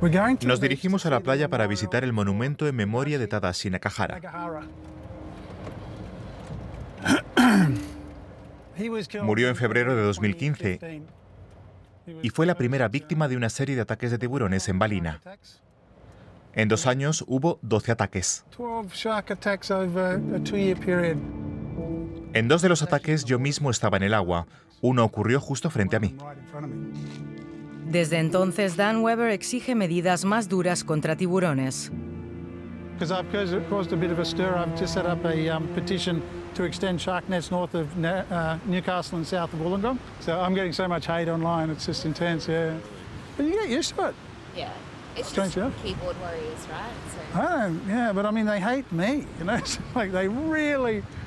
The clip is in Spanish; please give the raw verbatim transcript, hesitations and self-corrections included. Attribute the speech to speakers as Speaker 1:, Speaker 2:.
Speaker 1: Nos dirigimos a la playa para visitar el monumento en memoria de Tadashi Nakahara. Murió en febrero de dos mil quince y fue la primera víctima de una serie de ataques de tiburones en Ballina. En dos años hubo doce ataques. En dos de los ataques yo mismo estaba en el agua. Uno ocurrió justo frente a mí.
Speaker 2: Desde entonces, Dan Weber exige medidas más duras contra tiburones.
Speaker 3: Because I've caused a bit of a stir, I've just set up a um, petition to extend shark nets north of uh, Newcastle and south of Wollongong. So I'm getting so much hate online, it's just intense, yeah. But you get used to it.
Speaker 4: Yeah, it's
Speaker 3: Strange,
Speaker 4: just
Speaker 3: yeah?
Speaker 4: keyboard warriors, right? So.
Speaker 3: I don't, yeah, but I mean, they hate me, you know? It's like they really